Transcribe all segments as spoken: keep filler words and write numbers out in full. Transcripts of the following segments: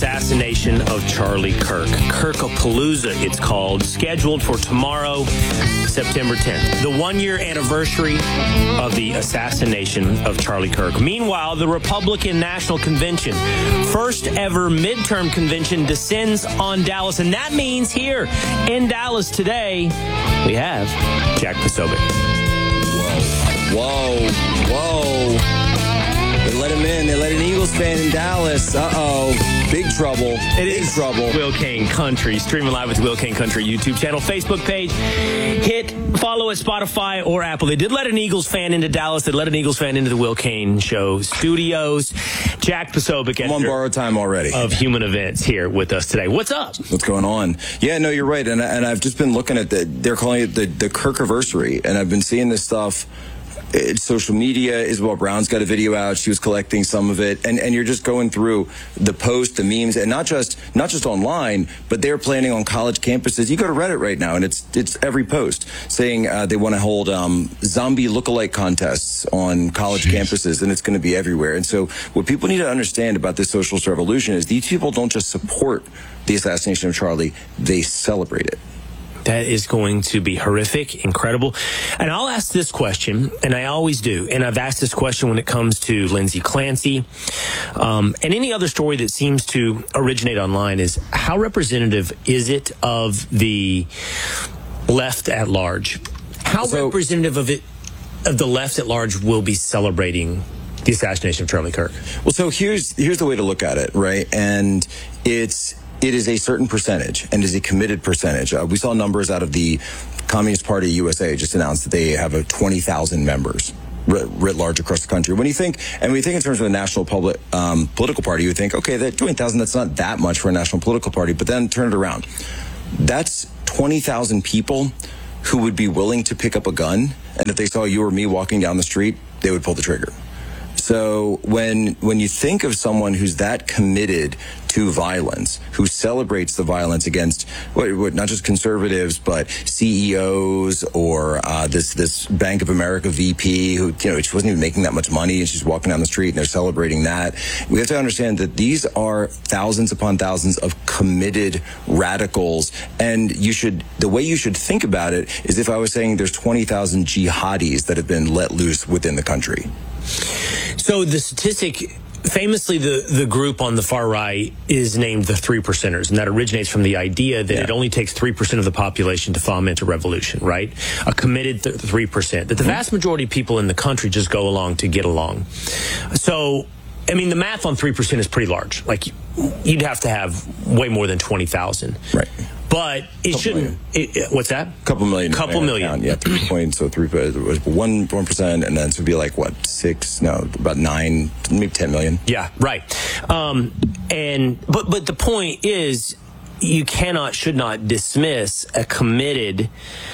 assassination of Charlie Kirk. Kirkapalooza, it's called, scheduled for tomorrow, September tenth. The one-year anniversary of the assassination of Charlie Kirk. Meanwhile, the Republican National Convention, first ever midterm convention, descends on Dallas. And that means here in Dallas today, we have Jack Posobiec. Whoa, whoa. They let him in. They let an Eagles fan in Dallas. Uh-oh. Big trouble. It Big is trouble. Will Kane Country. Streaming live with Will Kane Country YouTube channel, Facebook page. Hit follow at Spotify or Apple. They did let an Eagles fan into Dallas. They let an Eagles fan into the Will Kane Show studios. Jack Posobiec, I'm on borrowed time already. Of Human Events, here with us today. What's up? What's going on? Yeah, no, you're right. And, and I've just been looking at the, they're calling it the, the Kirkiversary. And I've been seeing this stuff. It's social media. Isabel Brown's got a video out. She was collecting some of it, and and you're just going through the posts, the memes, and not just not just online, but they're planning on college campuses. You go to Reddit right now, and it's it's every post saying uh, they want to hold um, zombie lookalike contests on college Jeez. campuses, and it's going to be everywhere. And so, what people need to understand about this socialist revolution is these people don't just support the assassination of Charlie; they celebrate it. That is going to be horrific, incredible. And I'll ask this question, and I always do, and I've asked this question when it comes to Lindsay Clancy, um, and any other story that seems to originate online, is how representative is it of the left at large? How so, representative of it, of the left at large will be celebrating the assassination of Charlie Kirk? Well, so here's here's the way to look at it, right? And it's It is a certain percentage and is a committed percentage. Uh, we saw numbers out of the Communist Party U S A just announced that they have a twenty thousand members writ, writ large across the country. When you think, and when you think in terms of a national public um, political party, you would think, okay, that twenty thousand, that's not that much for a national political party. But then turn it around. That's twenty thousand people who would be willing to pick up a gun, and if they saw you or me walking down the street, they would pull the trigger. So when when you think of someone who's that committed to violence, who celebrates the violence against what, what, not just conservatives, but C E Os or uh, this this Bank of America V P who, you know, she wasn't even making that much money and she's walking down the street and they're celebrating that. We have to understand that these are thousands upon thousands of committed radicals, and you should the way you should think about it is if I was saying there's twenty thousand jihadis that have been let loose within the country. So the statistic, famously the, the group on the far right is named the three percenters, and that originates from the idea that yeah. it only takes three percent of the population to foment a revolution, right? A committed th three percent. That the vast majority of people in the country just go along to get along. So, I mean, the math on three percent is pretty large. Like, you'd have to have way more than twenty thousand. Right. But it shouldn't. It, it, what's that? Couple million. Couple million. Account. Yeah, three points. So three was one one percent, and then so it'd be like what six? No, about nine, maybe ten million. Yeah, right. Um, and but but the point is, you cannot, should not dismiss a committed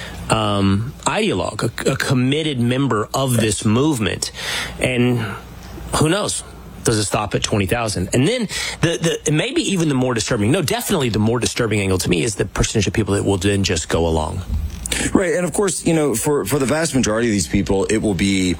um, ideologue, a, a committed member of this movement, and who knows? Does it stop at twenty thousand? And then the, the maybe even the more disturbing, no, definitely the more disturbing angle to me is the percentage of people that will then just go along. Right. And of course, you know, for, for the vast majority of these people, it will be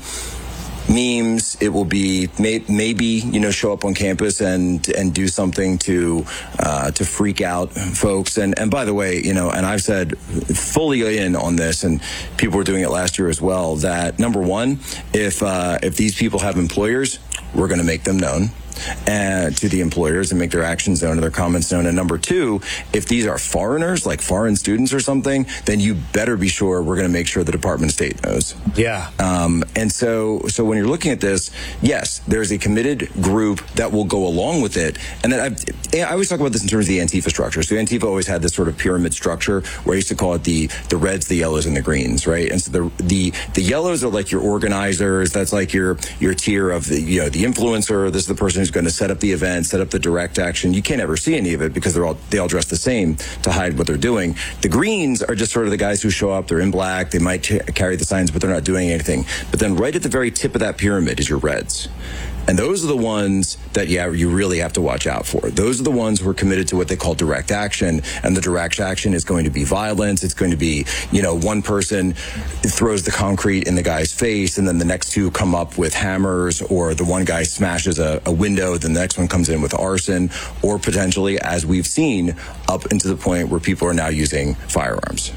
memes. It will be may, maybe, you know, show up on campus and and do something to uh, to freak out folks. And, and by the way, you know, and I've said fully in on this, and people were doing it last year as well, that number one, if uh, if these people have employers, we're going to make them known uh, to the employers and make their actions known and their comments known. And number two, if these are foreigners, like foreign students or something, then you better be sure we're going to make sure the Department of State knows. Yeah. Um, and so, so when you're looking at this, yes, there's a committed group that will go along with it. And then I've, I always talk about this in terms of the Antifa structure. So Antifa always had this sort of pyramid structure where I used to call it the the reds, the yellows, and the greens, right? And so the the the yellows are like your organizers. That's like your your tier of the you know the influencer. This is the person who's going to set up the event, set up the direct action. You can't ever see any of it because they're all they all dress the same to hide what they're doing. The greens are just sort of the guys who show up. They're in black. They might carry the signs, but they're not doing anything. But then right at the very tip of that pyramid is your reds. And those are the ones that, yeah, you really have to watch out for. Those are the ones who are committed to what they call direct action. And the direct action is going to be violence. It's going to be, you know, one person throws the concrete in the guy's face, and then the next two come up with hammers, or the one guy smashes a, a window, then the next one comes in with arson, or potentially, as we've seen, up into the point where people are now using firearms.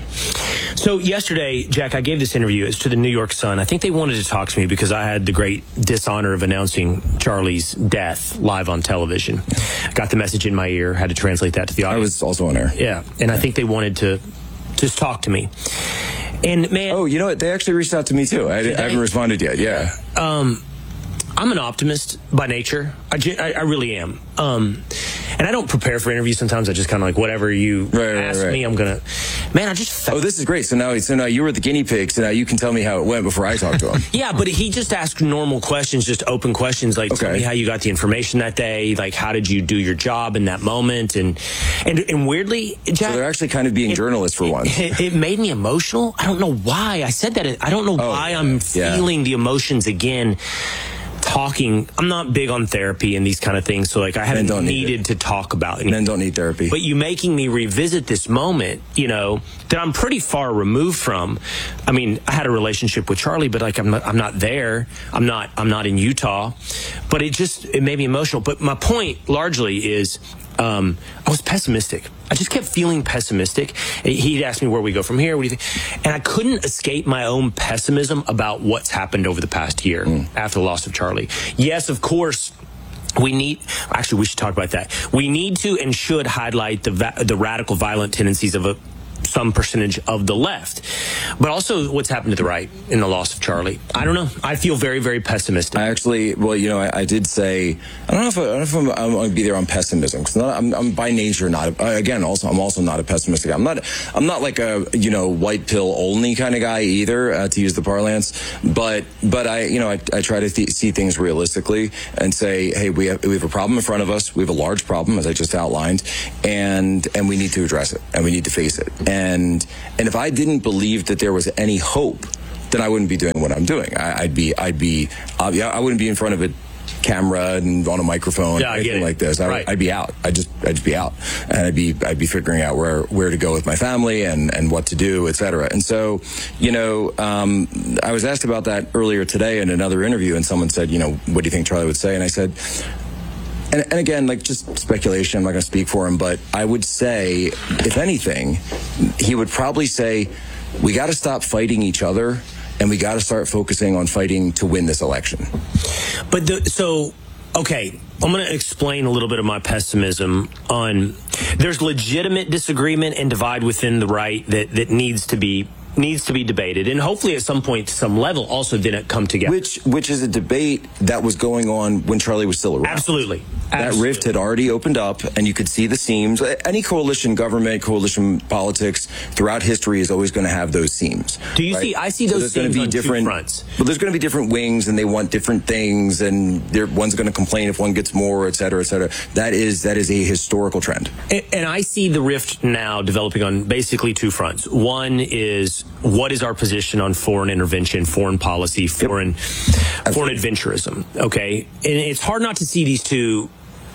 So yesterday, Jack, I gave this interview. It's to the New York Sun. I think they wanted to talk to me because I had the great dishonor of announcing Charlie's death live on television. Got the message in my ear, had to translate that to the audience. I was also on air. Yeah, and I think they wanted to just talk to me. And man, oh, you know what? They actually reached out to me too. I, I haven't responded yet. Yeah. Um, I'm an optimist by nature. I, I, I really am. Um, and I don't prepare for interviews. Sometimes I just kind of like, whatever you right, ask right, right. me, I'm going to, man, I just felt. Oh, this is great. So now, so now you were the guinea pig. So now you can tell me how it went before I talk to him. Yeah, but he just asked normal questions, just open questions. Like, okay. Tell me how you got the information that day. Like, how did you do your job in that moment? And, and, and weirdly, Jack. So they're actually kind of being it, journalists for once. It, it made me emotional. I don't know why I said that. I don't know oh, why I'm yeah. feeling the emotions again. Talking, I'm not big on therapy and these kind of things, so like I haven't needed to talk about it. Men don't need therapy. But you making me revisit this moment, you know, that I'm pretty far removed from. I mean, I had a relationship with Charlie, but like I'm not, I'm not there. I'm not, I'm not in Utah. But it just, it made me emotional. But my point largely is, um, I was pessimistic. I just kept feeling pessimistic. He'd ask me where we go from here. What do you think? And I couldn't escape my own pessimism about what's happened over the past year mm. after the loss of Charlie. Yes, of course. We need, actually, we should talk about that. We need to and should highlight the the radical, violent tendencies of a some percentage of the left, but also what's happened to the right in the loss of Charlie. I don't know. I feel very, very pessimistic. I actually, well, you know, I, I did say, I don't know if, I, I don't know if I'm, I'm going to be there on pessimism, because I'm, I'm by nature not, a, again, also, I'm also not a pessimistic. I'm not, I'm not like a, you know, white pill only kind of guy either, uh, to use the parlance, but, but I, you know, I, I try to th see things realistically and say, hey, we have, we have a problem in front of us. We have a large problem, as I just outlined, and, and we need to address it, and we need to face it. And and if I didn't believe that there was any hope, then I wouldn't be doing what I'm doing. I, I'd be I'd be uh, I wouldn't be in front of a camera and on a microphone yeah, or anything like this. I, right. I'd be out. I'd just I'd just be out, and I'd be I'd be figuring out where where to go with my family and and what to do, et cetera. And so, you know, um, I was asked about that earlier today in another interview, and someone said, you know, what do you think Charlie would say? And I said. And, and again, like just speculation, I'm not going to speak for him, but I would say, if anything, he would probably say, we got to stop fighting each other, and we got to start focusing on fighting to win this election. But the, so, okay, I'm going to explain a little bit of my pessimism on, there's legitimate disagreement and divide within the right that, that needs to be needs to be debated, and hopefully at some point, to some level, also didn't come together. Which, which is a debate that was going on when Charlie was still around. Absolutely. That Absolutely. rift had already opened up, and you could see the seams. Any coalition government, coalition politics throughout history is always going to have those seams. Do you right? see? I see those so seams be on different two fronts. Well, there's going to be different wings, and they want different things, and one's going to complain if one gets more, et cetera, et cetera. That is that is a historical trend. And, and I see the rift now developing on basically two fronts. One is, what is our position on foreign intervention, foreign policy, foreign yep. foreign adventurism? Okay, and it's hard not to see these two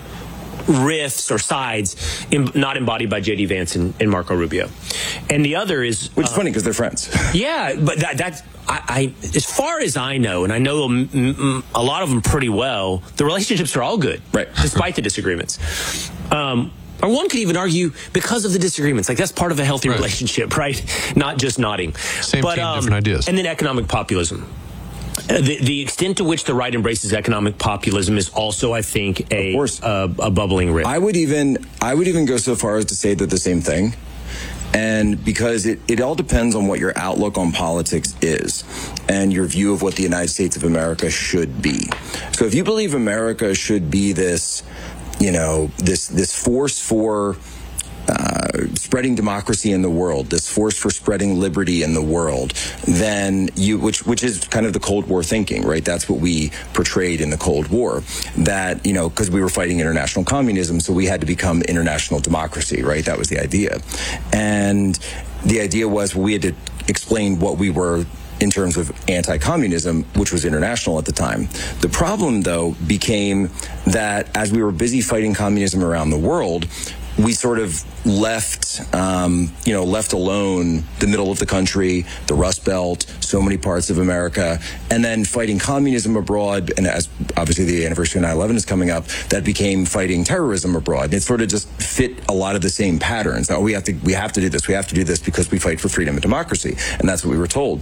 rifts or sides in, not embodied by J D Vance and, and Marco Rubio. And the other is, which is uh, funny because they're friends. Yeah, but that, that's I, I, as far as I know, and I know m m a lot of them pretty well, the relationships are all good, right? Despite the disagreements. Um, Or one could even argue because of the disagreements. Like, that's part of a healthy right. relationship, right? Not just nodding. Same but, team, um, different ideas. And then economic populism. Uh, the, the extent to which the right embraces economic populism is also, I think, a, a, a bubbling rift. I would even I would even go so far as to say they're the same thing. And because it, it all depends on what your outlook on politics is and your view of what the United States of America should be. So if you believe America should be this, you know, this this force for uh, spreading democracy in the world, this force for spreading liberty in the world, then you, which which is kind of the Cold War thinking, right? That's what we portrayed in the Cold War. That, you know, because we were fighting international communism, so we had to become international democracy, right? That was the idea. And the idea was, well, we had to explain what we were in terms of anti-communism, which was international at the time. The problem, though, became that as we were busy fighting communism around the world, we sort of left, um, you know, left alone the middle of the country, the Rust Belt, so many parts of America, and then fighting communism abroad. And as obviously the anniversary of nine eleven is coming up, that became fighting terrorism abroad. It sort of just fit a lot of the same patterns. Oh, we have to, we have to do this. We have to do this because we fight for freedom and democracy, and that's what we were told.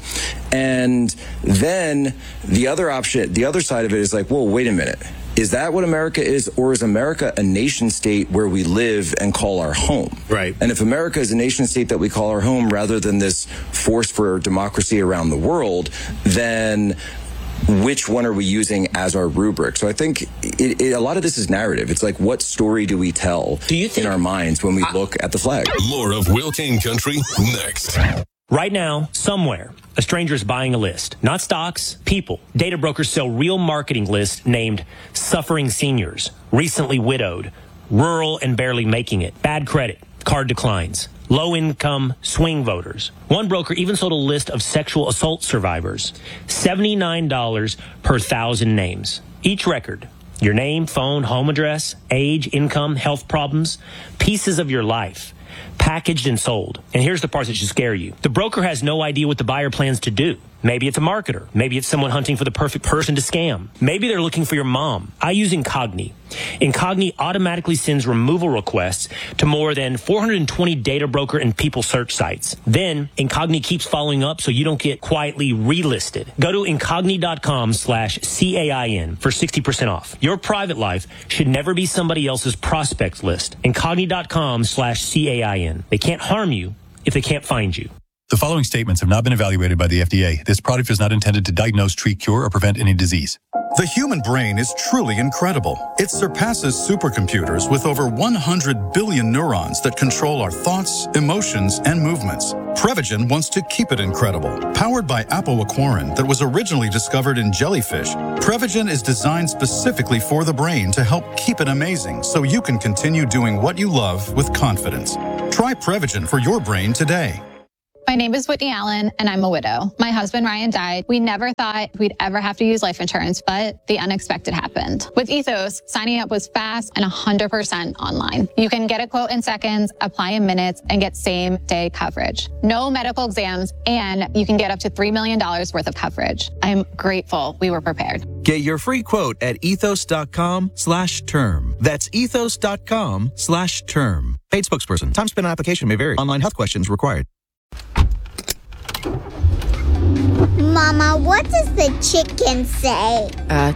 And then the other option, the other side of it is like, whoa, wait a minute. Is that what America is, or is America a nation state where we live and call our home? Right. And if America is a nation state that we call our home rather than this force for democracy around the world, then which one are we using as our rubric? So I think it, it, a lot of this is narrative. It's like, what story do we tell do you think, in our minds when we I, look at the flag? More of Will Cain Country next. Right now, somewhere, a stranger is buying a list. Not stocks, people. Data brokers sell real marketing lists named Suffering Seniors, Recently Widowed, Rural and Barely Making It, Bad Credit, Card Declines, Low Income Swing Voters. One broker even sold a list of sexual assault survivors. seventy-nine dollars per thousand names. Each record. Your name, phone, home address, age, income, health problems, pieces of your life. Packaged and sold. And here's the part that should scare you. The broker has no idea what the buyer plans to do. Maybe it's a marketer. Maybe it's someone hunting for the perfect person to scam. Maybe they're looking for your mom. I use Incogni. Incogni automatically sends removal requests to more than four hundred twenty data broker and people search sites. Then Incogni keeps following up so you don't get quietly relisted. Go to Incogni.com slash C-A-I-N for sixty percent off. Your private life should never be somebody else's prospect list. Incogni.com slash C-A-I-N. They can't harm you if they can't find you. The following statements have not been evaluated by the F D A. This product is not intended to diagnose, treat, cure, or prevent any disease. The human brain is truly incredible. It surpasses supercomputers with over one hundred billion neurons that control our thoughts, emotions, and movements. Prevagen wants to keep it incredible. Powered by apoaquarin that was originally discovered in jellyfish, Prevagen is designed specifically for the brain to help keep it amazing so you can continue doing what you love with confidence. Try Prevagen for your brain today. My name is Whitney Allen, and I'm a widow. My husband, Ryan, died. We never thought we'd ever have to use life insurance, but the unexpected happened. With Ethos, signing up was fast and one hundred percent online. You can get a quote in seconds, apply in minutes, and get same-day coverage. No medical exams, and you can get up to three million dollars worth of coverage. I'm grateful we were prepared. Get your free quote at ethos.com slash term. That's ethos.com slash term. Paid spokesperson. Time spent on application may vary. Online health questions required. Mama, what does the chicken say? Uh.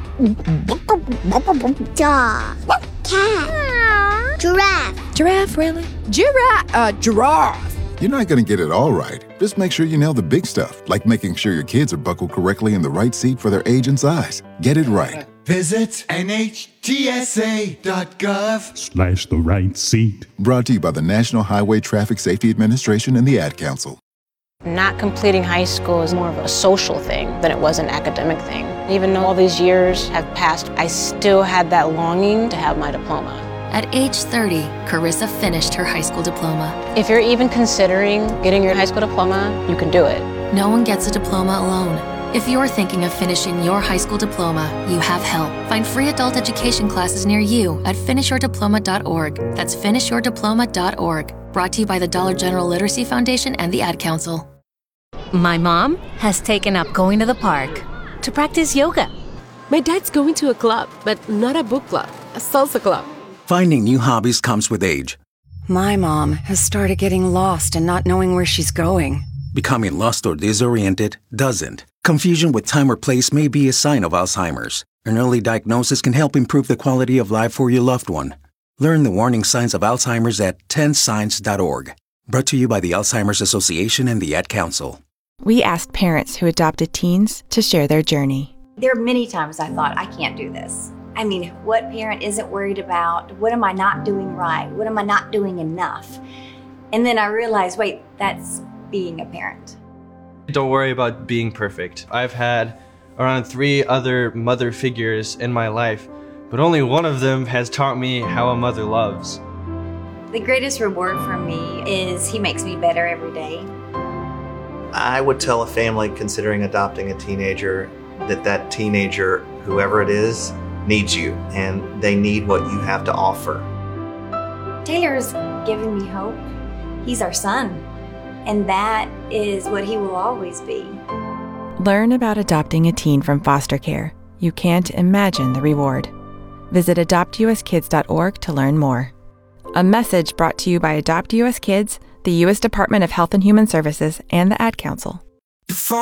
Dog. Cat. Giraffe. Giraffe, really? Giraffe. Uh, giraffe. You're not going to get it all right. Just make sure you nail the big stuff, like making sure your kids are buckled correctly in the right seat for their age and size. Get it right. Visit N H T S A dot gov slash the right seat. Brought to you by the National Highway Traffic Safety Administration and the Ad Council. Not completing high school is more of a social thing than it was an academic thing. Even though all these years have passed, I still had that longing to have my diploma. At age thirty, Carissa finished her high school diploma. If you're even considering getting your high school diploma, you can do it. No one gets a diploma alone. If you're thinking of finishing your high school diploma, you have help. Find free adult education classes near you at finish your diploma dot org. That's finish your diploma dot org. Brought to you by the Dollar General Literacy Foundation and the Ad Council. My mom has taken up going to the park to practice yoga. My dad's going to a club, but not a book club, a salsa club. Finding new hobbies comes with age. My mom has started getting lost and not knowing where she's going. Becoming lost or disoriented doesn't. Confusion with time or place may be a sign of Alzheimer's. An early diagnosis can help improve the quality of life for your loved one. Learn the warning signs of Alzheimer's at ten signs dot org. Brought to you by the Alzheimer's Association and the Ad Council. We asked parents who adopted teens to share their journey. There are many times I thought, I can't do this. I mean, what parent isn't worried about? What am I not doing right? What am I not doing enough? And then I realized, wait, that's being a parent. Don't worry about being perfect. I've had around three other mother figures in my life, but only one of them has taught me how a mother loves. The greatest reward for me is he makes me better every day. I would tell a family considering adopting a teenager that that teenager, whoever it is, needs you, and they need what you have to offer. Taylor's given me hope. He's our son, and that is what he will always be. Learn about adopting a teen from foster care. You can't imagine the reward. Visit adopt u s kids dot org to learn more. A message brought to you by Adopt U S Kids, the U S Department of Health and Human Services, and the Ad Council.